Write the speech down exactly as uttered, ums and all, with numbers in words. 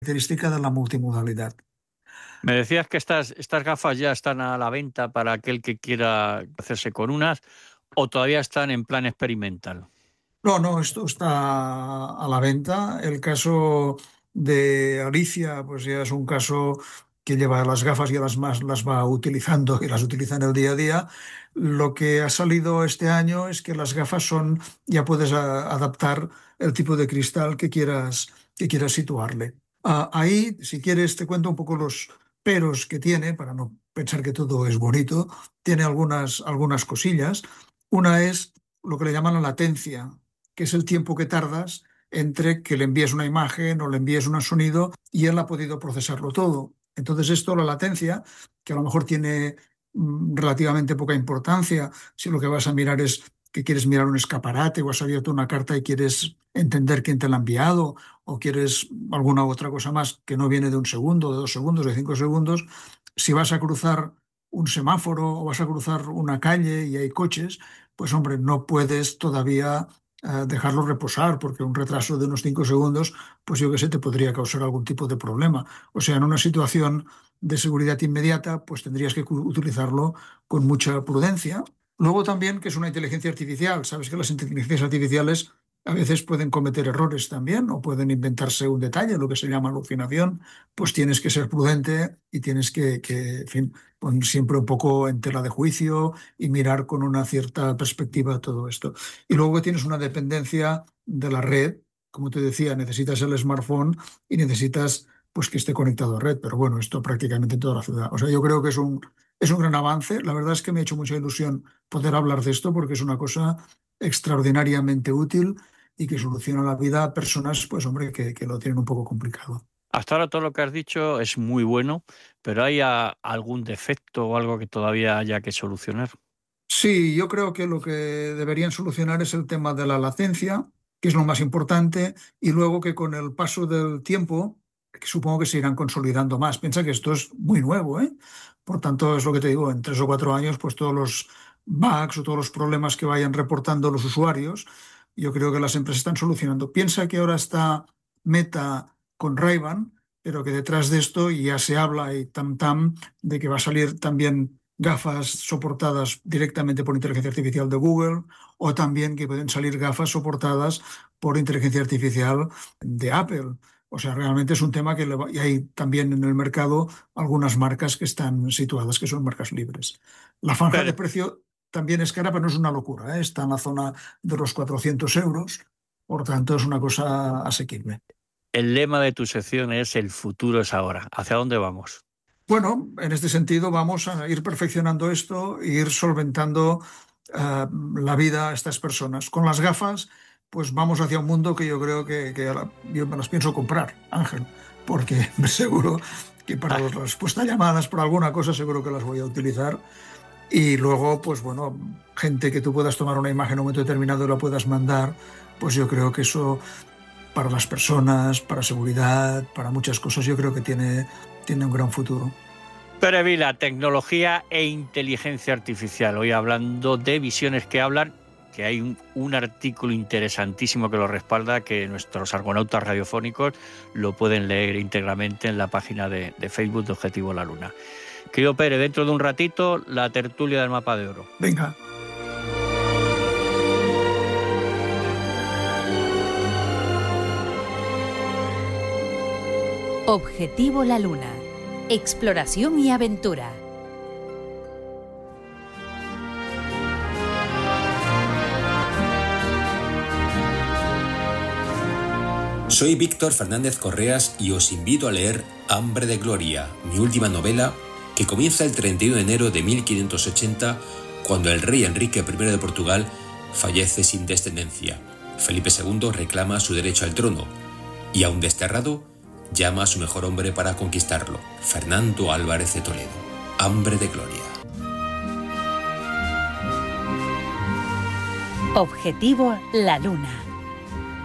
característica de la multimodalidad. Me decías que estas, estas gafas ya están a la venta para aquel que quiera hacerse con unas, o todavía están en plan experimental. No, no, esto está a la venta. El caso de Alicia, pues ya es un caso que lleva las gafas y las más las va utilizando y las utiliza en el día a día. Lo que ha salido este año es que las gafas son, ya puedes a- adaptar el tipo de cristal que quieras, que quieras situarle. Ah, ahí, si quieres, te cuento un poco los peros que tiene, para no pensar que todo es bonito. Tiene algunas, algunas cosillas. Una es lo que le llaman la latencia, que es el tiempo que tardas entre que le envíes una imagen o le envíes un sonido y él ha podido procesarlo todo. Entonces esto, la latencia, que a lo mejor tiene mm, relativamente poca importancia, si lo que vas a mirar es que quieres mirar un escaparate o has abierto una carta y quieres entender quién te la ha enviado o quieres alguna otra cosa más que no viene de un segundo, de dos segundos, de cinco segundos, si vas a cruzar un semáforo o vas a cruzar una calle y hay coches, pues hombre, no puedes todavía eh, dejarlo reposar, porque un retraso de unos cinco segundos, pues yo que sé, te podría causar algún tipo de problema. O sea, en una situación de seguridad inmediata, pues tendrías que cu- utilizarlo con mucha prudencia. Luego también que es una inteligencia artificial. Sabes que las inteligencias artificiales a veces pueden cometer errores también o pueden inventarse un detalle, lo que se llama alucinación. Pues tienes que ser prudente y tienes que, que, en fin, poner siempre un poco en tela de juicio y mirar con una cierta perspectiva todo esto. Y luego tienes una dependencia de la red. Como te decía, necesitas el smartphone y necesitas pues que esté conectado a red. Pero bueno, esto prácticamente en toda la ciudad. O sea, yo creo que es un, es un gran avance. La verdad es que me ha hecho mucha ilusión poder hablar de esto porque es una cosa extraordinariamente útil y que soluciona la vida a personas, pues hombre, que, que lo tienen un poco complicado. Hasta ahora todo lo que has dicho es muy bueno, pero ¿hay a- algún defecto o algo que todavía haya que solucionar? Sí, yo creo que lo que deberían solucionar es el tema de la latencia, que es lo más importante, y luego que con el paso del tiempo, que supongo que se irán consolidando más. Piensa que esto es muy nuevo, ¿eh? Por tanto, es lo que te digo, en tres o cuatro años, pues todos los bugs o todos los problemas que vayan reportando los usuarios, yo creo que las empresas están solucionando. Piensa que ahora está Meta con Ray-Ban, pero que detrás de esto ya se habla y tam tam de que va a salir también gafas soportadas directamente por inteligencia artificial de Google o también que pueden salir gafas soportadas por inteligencia artificial de Apple. O sea, realmente es un tema que le va- y hay también en el mercado algunas marcas que están situadas, que son marcas libres. La franja de Pero precio también es cara, pero no es una locura, ¿eh? Está en la zona de los cuatrocientos euros, por tanto es una cosa asequible. el lema de tu sección es el futuro es ahora. ¿Hacia dónde vamos? Bueno, en este sentido vamos a ir perfeccionando esto e ir solventando eh, la vida a estas personas. Con las gafas, pues vamos hacia un mundo que yo creo que, que ahora yo me las pienso comprar, Ángel, porque seguro que para la respuesta a llamadas, por alguna cosa, seguro que las voy a utilizar. Y luego, pues bueno, gente que tú puedas tomar una imagen en un momento determinado y la puedas mandar, pues yo creo que eso para las personas, para seguridad, para muchas cosas, yo creo que tiene, tiene un gran futuro. Pere Vila, tecnología e inteligencia artificial. Hoy hablando de visiones que hablan, que hay un, un artículo interesantísimo que lo respalda, que nuestros argonautas radiofónicos lo pueden leer íntegramente en la página de, de Facebook de Objetivo La Luna. Querido Pere, dentro de un ratito, la tertulia del Mapa de Oro. Venga. Objetivo La Luna. Exploración y aventura. Soy Víctor Fernández Correas y os invito a leer Hambre de Gloria, mi última novela, que comienza el treinta y uno de enero de mil quinientos ochenta, cuando el rey Enrique primero de Portugal fallece sin descendencia. Felipe segundo reclama su derecho al trono y, aun desterrado, llama a su mejor hombre para conquistarlo, Fernando Álvarez de Toledo. Hambre de Gloria. Objetivo La Luna.